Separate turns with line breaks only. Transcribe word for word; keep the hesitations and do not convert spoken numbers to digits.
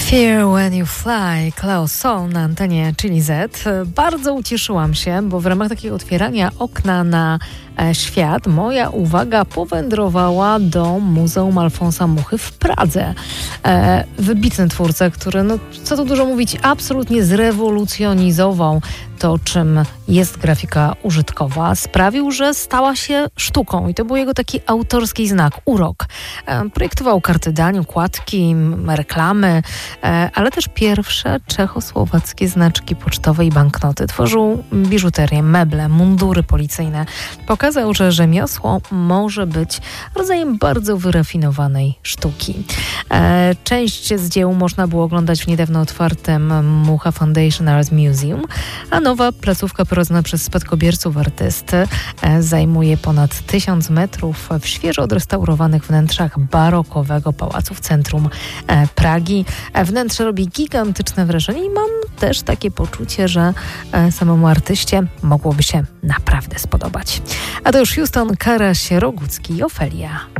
Fear When You Fly, Klaus Soul na antenie Chili Z. Bardzo ucieszyłam się, bo w ramach takiego otwierania okna na e, świat moja uwaga powędrowała do Muzeum Alfonsa Muchy w Pradze. E, wybitny twórca, który, no co tu dużo mówić, absolutnie zrewolucjonizował to, czym jest grafika użytkowa. Sprawił, że stała się sztuką i to był jego taki autorski znak, urok. E, projektował karty dań, układki, reklamy, e, ale też pierwsze czechosłowackie znaczki pocztowe i banknoty. Tworzył biżuterię, meble, mundury policyjne. Pokazał, że rzemiosło może być rodzajem bardzo wyrafinowanej sztuki. E, część z dzieł można było oglądać w niedawno otwartym Mucha Foundation Art Museum, a nowa placówka prowadzona przez spadkobierców artysty e, zajmuje ponad tysiąc metrów w świeżo odrestaurowanych wnętrzach barokowego pałacu w centrum e, Pragi. E, wnętrze robi gigantyczne wrażenie i mam też takie poczucie, że e, samemu artyście mogłoby się naprawdę spodobać. A to już Houston, Karaś, Rogucki i Ofelia.